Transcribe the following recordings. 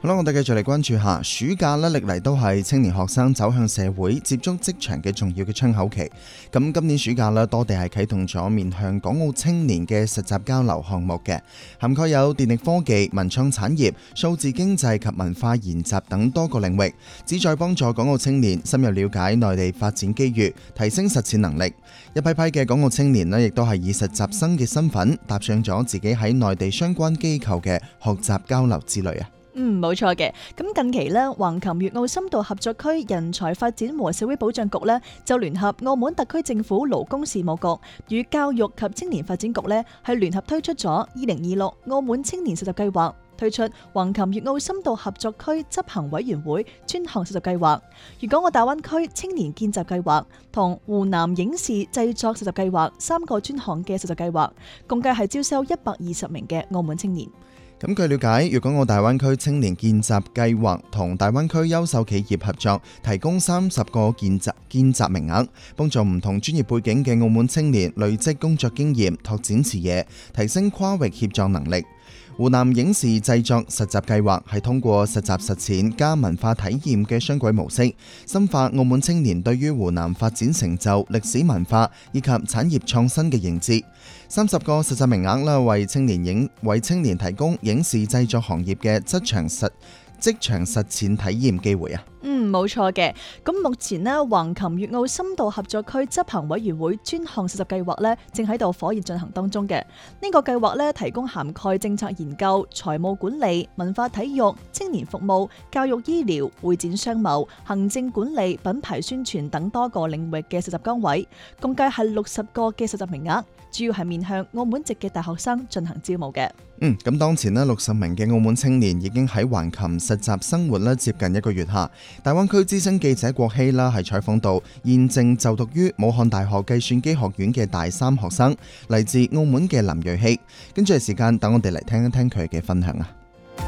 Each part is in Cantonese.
好啦，我哋繼續嚟關注下暑假咧，歷嚟都係青年學生走向社會、接觸職場嘅重要嘅窗口期。咁今年暑假咧，多地係啟動咗面向港澳青年嘅實習交流項目嘅，涵蓋有電力科技、文創產業、數字經濟及文化研習等多個領域，旨在幫助港澳青年深入了解內地發展機遇，提升實踐能力。一批批嘅港澳青年咧，亦都係以實習生嘅身份，踏上咗自己喺內地相關機構嘅學習交流之旅啊！ 冇錯嘅。咁近期呢，橫琴粵澳深度合作區人才發展和社會保障局呢，就聯合澳門特區政府勞工事務局與教育及青年發展局呢，係聯合推出咗2026澳門青年實習計劃，推出橫琴粵澳深度合作區執行委員會專項實習計劃、粵港澳大灣區青年見習計劃同湖南影視製作實習計劃3個專項嘅實習計劃，共計係招收120名嘅澳門青年。 咁據了解，粵港澳大灣區青年見習計劃同大灣區優秀企業合作，提供30個見習名額，幫助唔同專業背景嘅澳門青年累積工作經驗，拓展視野，提升跨域協作能力。湖南影視製作實習計劃係通過實習實踐加文化體驗嘅雙軌模式，深化澳門青年對於湖南發展成就、歷史文化以及產業創新嘅認知。30個實習名額啦，為青年提供影視製作行業嘅職場實踐體驗機會啊！ 冇錯嘅。咁目前呢，橫琴粵澳深度合作區執行委員會專項實習計劃呢，正喺度火熱進行當中嘅。呢個計劃呢，提供涵蓋政策研究、財務管理、文化體育、青年服務、教育醫療、會展商貿、行政管理、品牌宣傳等多個領域嘅實習崗位，共計係60個嘅實習名額，主要係面向澳門籍嘅大學生進行招募嘅。 咁當前呢60名嘅澳門青年已經喺橫琴實習生活接近1個月下。大灣區資深記者郭希啦係採訪到現正就讀於武漢大學計算機學院嘅大三學生，嚟自澳門嘅林瑞希。跟住係時間，等我哋嚟聽一聽佢嘅分享啊！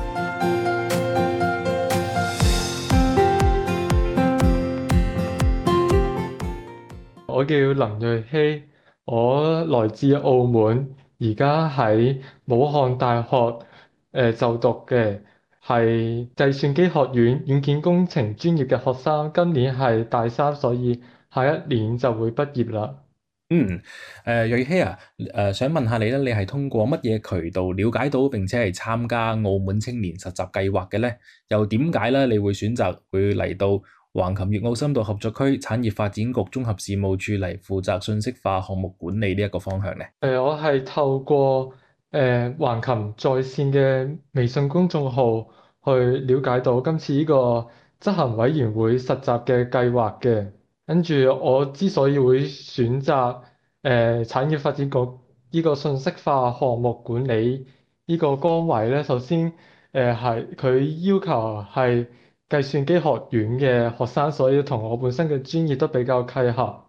我叫林瑞希，我來自澳門，而家喺武漢大學就讀嘅，係計算機學院軟件工程專業嘅學生，今年係大三，所以下一年就會畢業啦。 瑞希啊，想問下你咧，你係通過乜嘢渠道了解到並且係參加澳門青年實習計劃嘅呢？又點解咧你會選擇會嚟到橫琴粵澳深度合作區產業發展局綜合事務處嚟負責信息化項目管理呢一個方向呢？ 我係透過橫琴在線嘅微信公眾號去了解到今次呢個執行委員會實習嘅計劃嘅。跟住我之所以會選擇產業發展局呢個信息化項目管理呢個崗位咧，首先係佢要求係計算機學院嘅學生，所以同我本身嘅專業都比較契合。